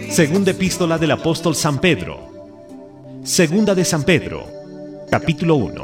Segunda epístola del apóstol San Pedro. Segunda de San Pedro, capítulo 1.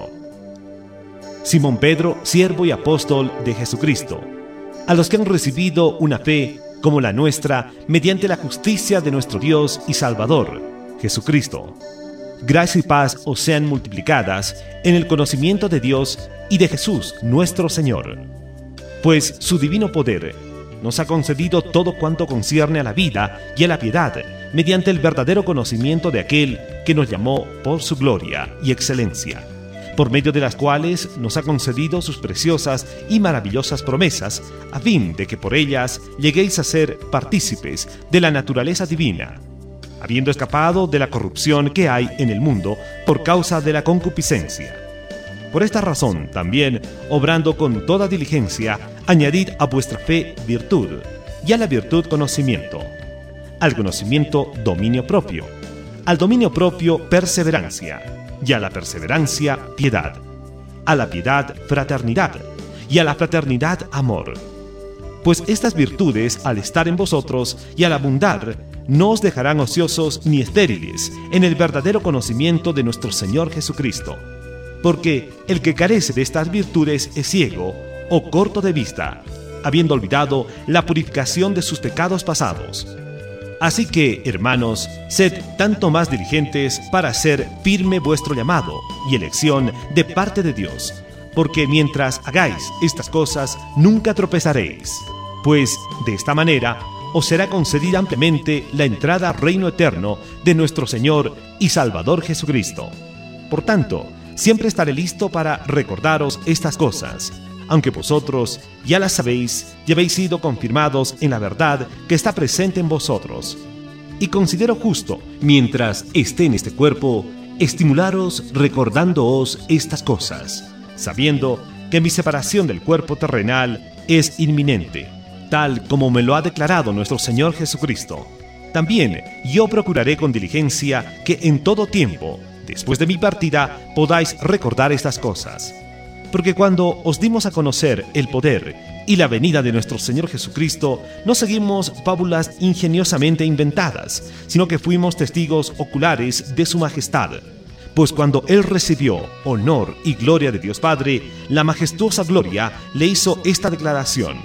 Simón Pedro, siervo y apóstol de Jesucristo, a los que han recibido una fe como la nuestra, mediante la justicia de nuestro Dios y Salvador, Jesucristo. Gracia y paz os sean multiplicadas en el conocimiento de Dios y de Jesús nuestro Señor. Pues su divino poder nos ha concedido todo cuanto concierne a la vida y a la piedad, mediante el verdadero conocimiento de aquel que nos llamó por su gloria y excelencia, por medio de las cuales nos ha concedido sus preciosas y maravillosas promesas, a fin de que por ellas lleguéis a ser partícipes de la naturaleza divina, habiendo escapado de la corrupción que hay en el mundo por causa de la concupiscencia. Por esta razón, también, obrando con toda diligencia, añadid a vuestra fe virtud, y a la virtud conocimiento, al conocimiento dominio propio, al dominio propio perseverancia, y a la perseverancia piedad, a la piedad fraternidad, y a la fraternidad amor. Pues estas virtudes, al estar en vosotros y al abundar, no os dejarán ociosos ni estériles en el verdadero conocimiento de nuestro Señor Jesucristo. Porque el que carece de estas virtudes es ciego o corto de vista, habiendo olvidado la purificación de sus pecados pasados. Así que, hermanos, sed tanto más diligentes para hacer firme vuestro llamado y elección de parte de Dios, porque mientras hagáis estas cosas nunca tropezaréis, pues de esta manera os será concedida ampliamente la entrada al reino eterno de nuestro Señor y Salvador Jesucristo. Por tanto, siempre estaré listo para recordaros estas cosas, aunque vosotros ya las sabéis y habéis sido confirmados en la verdad que está presente en vosotros. Y considero justo, mientras esté en este cuerpo, estimularos recordándoos estas cosas, sabiendo que mi separación del cuerpo terrenal es inminente, tal como me lo ha declarado nuestro Señor Jesucristo. También yo procuraré con diligencia que en todo tiempo, después de mi partida, podáis recordar estas cosas. Porque cuando os dimos a conocer el poder y la venida de nuestro Señor Jesucristo, no seguimos fábulas ingeniosamente inventadas, sino que fuimos testigos oculares de su majestad. Pues cuando Él recibió honor y gloria de Dios Padre, la majestuosa gloria le hizo esta declaración: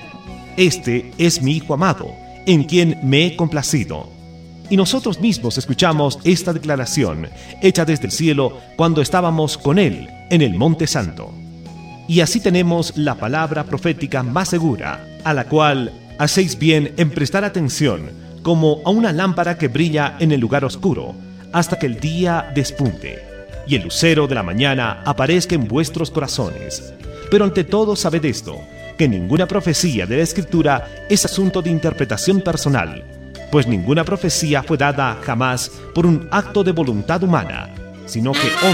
Este es mi Hijo amado, en quien me he complacido. Y nosotros mismos escuchamos esta declaración, hecha desde el cielo, cuando estábamos con Él en el Monte Santo. Y así tenemos la palabra profética más segura, a la cual hacéis bien en prestar atención, como a una lámpara que brilla en el lugar oscuro, hasta que el día despunte, y el lucero de la mañana aparezca en vuestros corazones. Pero ante todo sabed esto, que ninguna profecía de la Escritura es asunto de interpretación personal, pues ninguna profecía fue dada jamás por un acto de voluntad humana, sino que